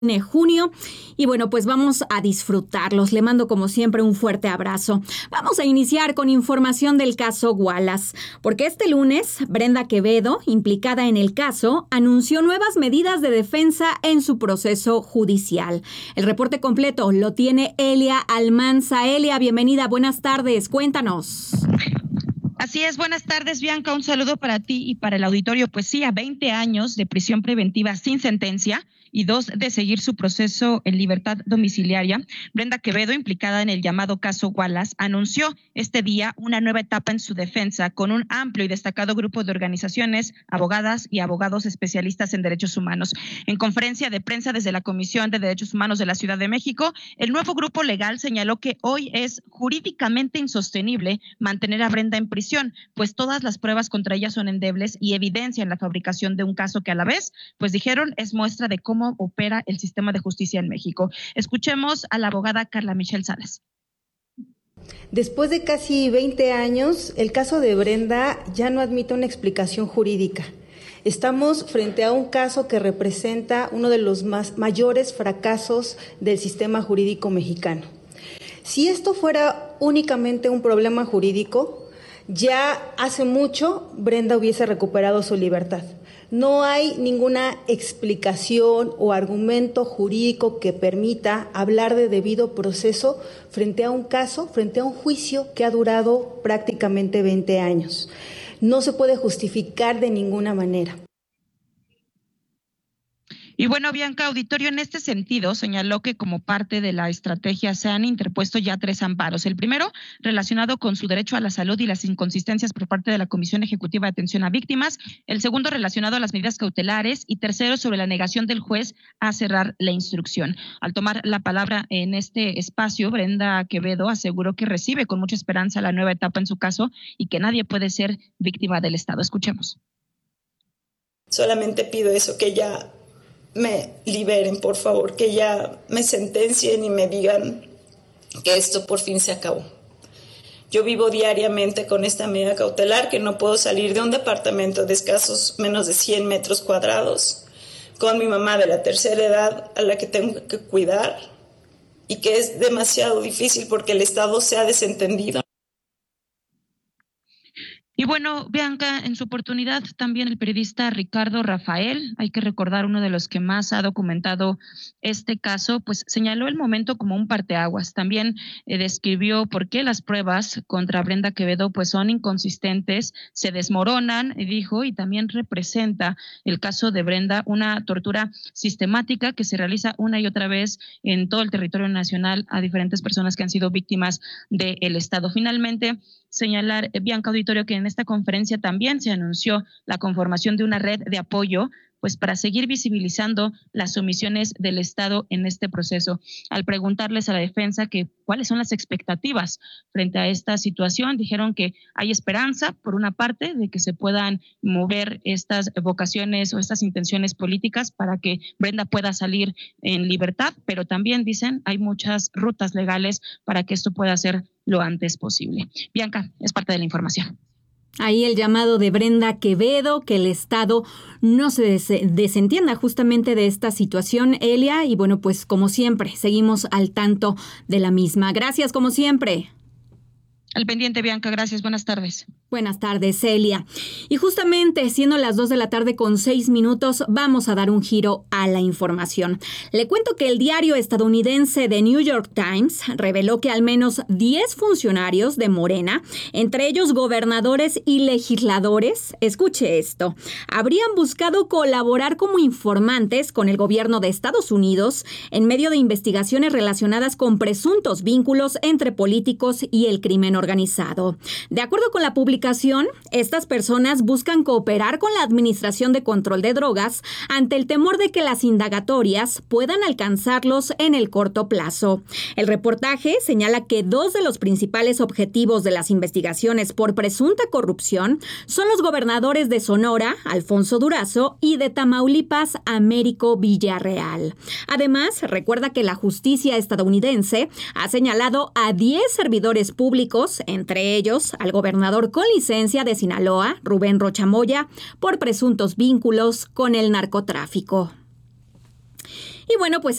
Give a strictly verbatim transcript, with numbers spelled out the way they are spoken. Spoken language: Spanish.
de junio y bueno, pues vamos a disfrutarlos. Le mando como siempre un fuerte abrazo. Vamos a iniciar con información del caso Wallace, porque este lunes Brenda Quevedo, implicada en el caso, anunció nuevas medidas de defensa en su proceso judicial. El reporte completo lo tiene Elia Almanza. Elia, bienvenida, buenas tardes, cuéntanos. Así es, buenas tardes, Bianca, un saludo para ti y para el auditorio. Pues sí, a veinte años de prisión preventiva sin sentencia y dos de seguir su proceso en libertad domiciliaria, Brenda Quevedo, implicada en el llamado caso Wallace, anunció este día una nueva etapa en su defensa con un amplio y destacado grupo de organizaciones, abogadas y abogados especialistas en derechos humanos. En conferencia de prensa desde la Comisión de Derechos Humanos de la Ciudad de México, el nuevo grupo legal señaló que hoy es jurídicamente insostenible mantener a Brenda en prisión, pues todas las pruebas contra ella son endebles y evidencian la fabricación de un caso que a la vez, pues dijeron, es muestra de cómo opera el sistema de justicia en México. Escuchemos a la abogada Carla Michelle Salas. Después de casi veinte años, el caso de Brenda ya no admite una explicación jurídica. Estamos frente a un caso que representa uno de los más mayores fracasos del sistema jurídico mexicano. Si esto fuera únicamente un problema jurídico, ya hace mucho Brenda hubiese recuperado su libertad. No hay ninguna explicación o argumento jurídico que permita hablar de debido proceso frente a un caso, frente a un juicio que ha durado prácticamente veinte años. No se puede justificar de ninguna manera. Y bueno, Bianca, auditorio, en este sentido señaló que como parte de la estrategia se han interpuesto ya tres amparos. El primero, relacionado con su derecho a la salud y las inconsistencias por parte de la Comisión Ejecutiva de Atención a Víctimas. El segundo, relacionado a las medidas cautelares. Y tercero, sobre la negación del juez a cerrar la instrucción. Al tomar la palabra en este espacio, Brenda Quevedo aseguró que recibe con mucha esperanza la nueva etapa en su caso y que nadie puede ser víctima del Estado. Escuchemos. Solamente pido eso, que ya me liberen, por favor, que ya me sentencien y me digan que esto por fin se acabó. Yo vivo diariamente con esta medida cautelar, que no puedo salir de un departamento de escasos menos de cien metros cuadrados, con mi mamá de la tercera edad a la que tengo que cuidar y que es demasiado difícil porque el Estado se ha desentendido. Y bueno, Bianca, en su oportunidad también el periodista Ricardo Rafael, hay que recordar uno de los que más ha documentado este caso, pues señaló el momento como un parteaguas. También eh, describió por qué las pruebas contra Brenda Quevedo pues son inconsistentes, se desmoronan, dijo, y también representa el caso de Brenda una tortura sistemática que se realiza una y otra vez en todo el territorio nacional a diferentes personas que han sido víctimas del Estado. Finalmente, señalar, eh, Bianca, auditorio, que en esta conferencia también se anunció la conformación de una red de apoyo pues para seguir visibilizando las omisiones del Estado en este proceso. Al preguntarles a la defensa que cuáles son las expectativas frente a esta situación, dijeron que hay esperanza, por una parte, de que se puedan mover estas vocaciones o estas intenciones políticas para que Brenda pueda salir en libertad, pero también dicen hay muchas rutas legales para que esto pueda ser lo antes posible. Bianca, es parte de la información. Ahí el llamado de Brenda Quevedo, que el Estado no se des- desentienda justamente de esta situación, Elia, y bueno, pues como siempre, seguimos al tanto de la misma. Gracias, como siempre. Al pendiente, Bianca, gracias, buenas tardes. Buenas tardes, Celia. Y justamente siendo las dos de la tarde con seis minutos, vamos a dar un giro a la información. Le cuento que el diario estadounidense The New York Times reveló que al menos diez funcionarios de Morena, entre ellos gobernadores y legisladores, escuche esto, habrían buscado colaborar como informantes con el gobierno de Estados Unidos en medio de investigaciones relacionadas con presuntos vínculos entre políticos y el crimen organizado. De acuerdo con la publicación, estas personas buscan cooperar con la Administración de Control de Drogas ante el temor de que las indagatorias puedan alcanzarlos en el corto plazo. El reportaje señala que dos de los principales objetivos de las investigaciones por presunta corrupción son los gobernadores de Sonora, Alfonso Durazo, y de Tamaulipas, Américo Villarreal. Además, recuerda que la justicia estadounidense ha señalado a diez servidores públicos, entre ellos al gobernador con licencia de Sinaloa, Rubén Rocha Moya, por presuntos vínculos con el narcotráfico. Y bueno, pues